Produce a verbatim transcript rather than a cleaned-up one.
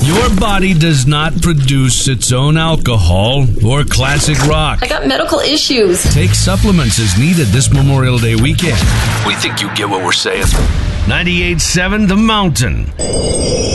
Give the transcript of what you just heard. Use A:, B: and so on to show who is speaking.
A: Your body does not produce its own alcohol or classic rock.
B: I got medical issues.
A: Take supplements as needed this Memorial Day weekend.
C: We think you get what we're saying.
A: ninety-eight point seven The Mountain.